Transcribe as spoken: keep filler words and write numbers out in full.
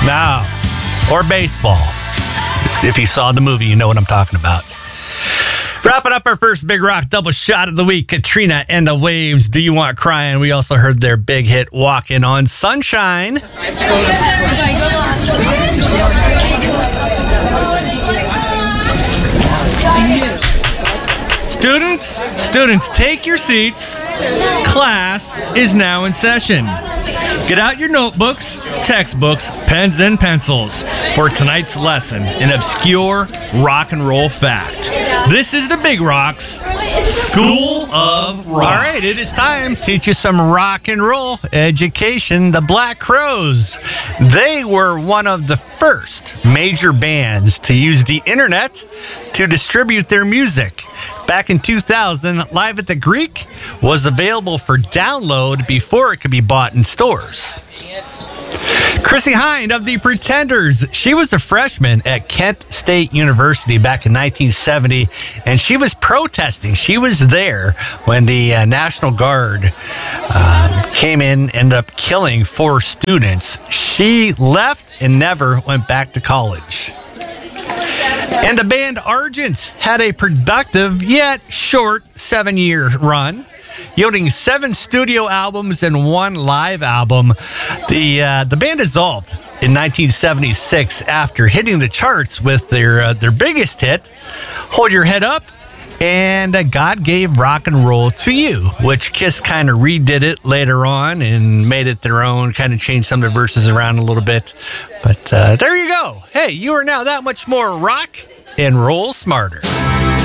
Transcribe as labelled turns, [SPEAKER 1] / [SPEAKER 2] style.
[SPEAKER 1] No. Or baseball. If you saw the movie, you know what I'm talking about. Wrapping up our first Big Rock double shot of the week, Katrina and the Waves, Do You Want Crying? We also heard their big hit, Walking on Sunshine. Students, students, take your seats. Class is now in session. Get out your notebooks, textbooks, pens, and pencils for tonight's lesson in obscure rock and roll fact. This is the Big Rocks School of Rock. All right, it is time to teach you some rock and roll education. The Black Crowes. They were one of the first major bands to use the internet to distribute their music. Back in two thousand, Live at the Greek was available for download before it could be bought in stores. Chrissie Hynde of the Pretenders. She was a freshman at Kent State University back in nineteen seventy, and she was protesting. She was there when the uh, National Guard uh, came in, ended up killing four students. She left and never went back to college. And the band Argent had a productive yet short seven-year run, yielding seven studio albums and one live album. The uh, the band dissolved in nineteen seventy-six after hitting the charts with their uh, their biggest hit, Hold Your Head Up, and uh, God Gave Rock and Roll to You, which Kiss kind of redid it later on and made it their own, kind of changed some of the verses around a little bit. But uh, there you go. Hey, you are now that much more rock and roll smarter.